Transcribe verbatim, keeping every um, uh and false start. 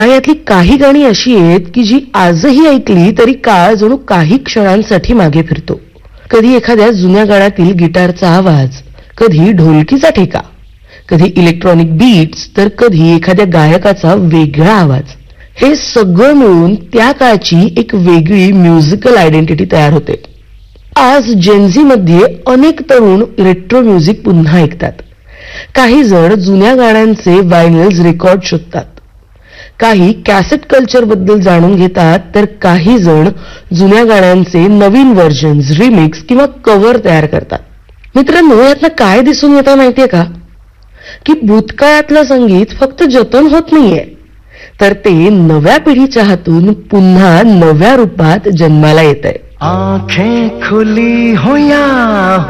आणि यातली काही गाणी अशी आहेत की जी आजही ऐकली तरी काळ जणू काही क्षणांसाठी मागे फिरतो. कधी एखाद्या जुन्या गाण्यातील गिटारचा आवाज, कधी ढोलकीचा ठेका, कधी इलेक्ट्रॉनिक बीट्स, तर कधी एखाद्या गायकाचा वेगळा आवाज. हे सगळं मिळून त्या काळची एक वेगळी म्युझिकल आयडेंटिटी तयार होते. आज जेनझी मध्ये अनेक तरुण रेट्रो म्युझिक पुन्हा ऐकतात. काही जण जुन्या गाण्यांचे व्हायनल्स रेकॉर्ड शोधतात. काही कॅसेट कल्चर बद्दल जाणून घेतात, तर काही जण जुन्या गाण्यांचे नवीन व्हर्जन्स, रिमिक्स किंवा कव्हर तयार करतात. मित्रांनो, यातनं काय दिसून येतं माहितीये का, की भूतकाळातलं संगीत फक्त जतन होत नाहीये, तर ते नव्या पिढीच्या हातून पुन्हा नव्या रूपात जन्माला येतंय. आंखें खुली हो या